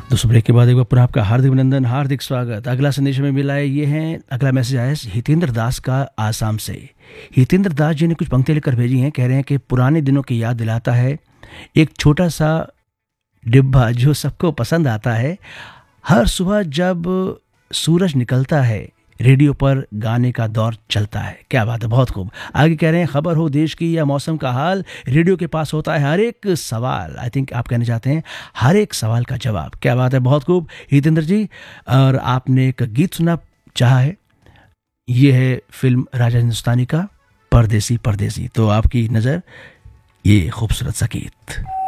दोस्तों ब्रेक के बाद एक बार पुनः आपका हार्दिक अभिनंदन, हार्दिक स्वागत। अगला संदेश में मिला है, ये है अगला मैसेज आया है हितेंद्र दास का आसाम से। हितेंद्र दास जी ने कुछ पंक्तियाँ लिखकर भेजी हैं। कह रहे हैं कि पुराने दिनों की याद दिलाता है एक छोटा सा डिब्बा जो सबको पसंद आता है। हर सुबह जब सूरज निकलता है रेडियो पर गाने का दौर चलता है। क्या बात है, बहुत खूब। आगे कह रहे हैं, खबर हो देश की या मौसम का हाल, रेडियो के पास होता है हर एक सवाल। आई थिंक आप कहना चाहते हैं हर एक सवाल का जवाब। क्या बात है, बहुत खूब हितेंद्र जी। और आपने एक गीत सुना चाहा है, ये है फिल्म राजा हिंदुस्तानी का परदेसी परदेसी। तो आपकी नज़र ये खूबसूरत सा गीत।